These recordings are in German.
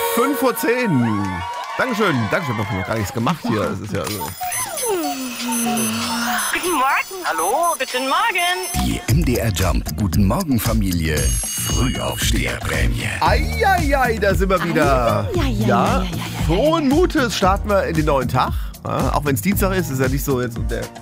5:10 Uhr. Dankeschön. Ich habe noch gar nichts gemacht hier. Das ist ja so. Guten Morgen. Hallo, guten Morgen. Die MDR Jump Guten Morgen Familie Frühaufsteherprämie. Eieiei, da sind wir wieder. Ja, frohen Mutes starten wir in den neuen Tag. Ja, auch wenn es Dienstag ist, ist ja nicht so jetzt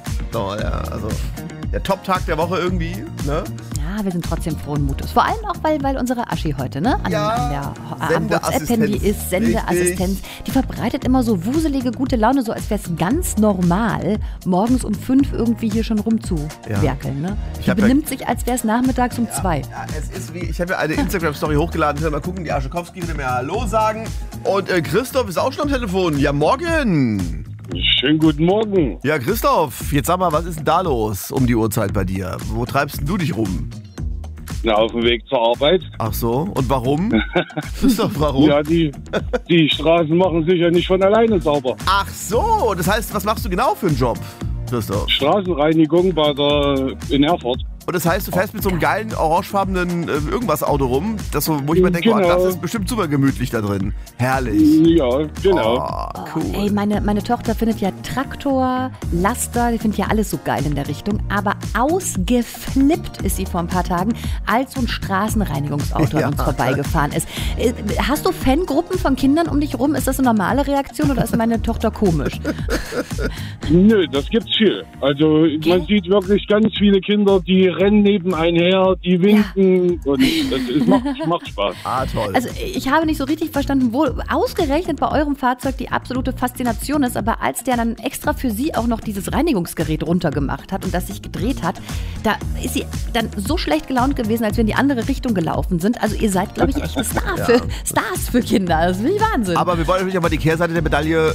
der Top-Tag der Woche irgendwie, ne? Ja, wir sind trotzdem frohen Mutes. Vor allem auch, weil unsere Aschi heute, ne? An der WhatsApp-Handy ist, Sendeassistenz. Die verbreitet immer so wuselige, gute Laune, so als wäre es ganz normal, morgens um 5 irgendwie hier schon rumzuwerkeln, ne? Die benimmt sich, als wäre es nachmittags um 2. Ja, es ist wie, ich habe ja eine Instagram-Story hochgeladen. Mal gucken, die Aschekowski würde mir Hallo sagen. Und Christoph ist auch schon am Telefon. Ja, morgen. Schönen guten Morgen. Ja, Christoph, jetzt sag mal, was ist denn da los um die Uhrzeit bei dir? Wo treibst denn du dich rum? Na, auf dem Weg zur Arbeit. Ach so, und warum? Christoph, warum? Ja, die Straßen machen sich ja nicht von alleine sauber. Ach so, das heißt, was machst du genau für einen Job, Christoph? Straßenreinigung in Erfurt. Und das heißt, du fährst mit so einem geilen, orangefarbenen Irgendwas-Auto rum, wo ich mir denke, Genau. das ist bestimmt super gemütlich da drin. Herrlich. Ja, genau. Oh, cool. Ey, meine Tochter findet ja Traktor, Laster, die findet ja alles so geil in der Richtung. Aber ausgeflippt ist sie vor ein paar Tagen, als so ein Straßenreinigungsauto an uns vorbeigefahren ist. Hast du Fangruppen von Kindern um dich rum? Ist das eine normale Reaktion oder ist meine Tochter komisch? Nö, das gibt's viel. Also man sieht wirklich ganz viele Kinder, die rennen neben einen her, die winken und es macht Spaß. Ah, toll. Also ich habe nicht so richtig verstanden, wo ausgerechnet bei eurem Fahrzeug die absolute Faszination ist, aber als der dann extra für sie auch noch dieses Reinigungsgerät runtergemacht hat und das sich gedreht hat, da ist sie dann so schlecht gelaunt gewesen, als wir in die andere Richtung gelaufen sind. Also ihr seid, glaube ich, echt Stars für Kinder. Das ist wirklich Wahnsinn. Aber wir wollen natürlich auch mal die Kehrseite der Medaille,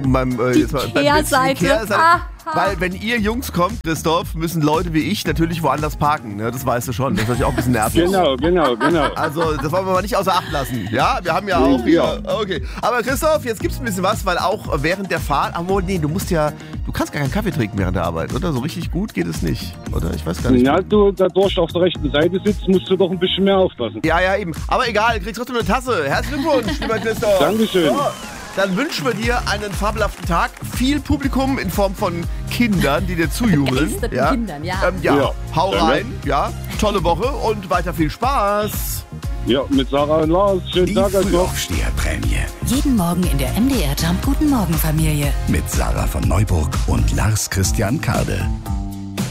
Kehrseite. Weil wenn ihr Jungs kommt, Christoph, müssen Leute wie ich natürlich woanders parken. Ne? Das weißt du schon. Das ist natürlich auch ein bisschen nervig. Genau. Also das wollen wir mal nicht außer Acht lassen. Ja, wir haben ja auch hier. Okay. Aber Christoph, jetzt gibt's ein bisschen was, weil auch während der Fahrt, du kannst gar keinen Kaffee trinken während der Arbeit, oder? So richtig gut geht es nicht, oder? Ich weiß gar nicht. Ja, du dadurch auf der rechten Seite sitzt, musst du doch ein bisschen mehr aufpassen. Ja, eben. Aber egal, du kriegst trotzdem eine Tasse. Herzlichen Glückwunsch, lieber Christoph. Dankeschön. So. Dann wünschen wir dir einen fabelhaften Tag. Viel Publikum in Form von Kindern, die dir zujubeln. Kindern, ja. Hau rein. Ja, tolle Woche und weiter viel Spaß. Ja, mit Sarah und Lars. Schönen Die Tag noch. Frühaufsteherprämie Jeden Morgen in der MDR Jump Guten Morgen Familie. mit Sarah von Neuburg und Lars Christian Kade.